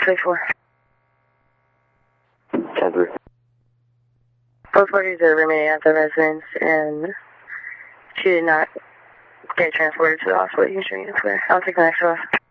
624. 10-3. Both parties are remaining at the residence, and she did not get transported to the hospital. You can string it clear. I'll take the next one.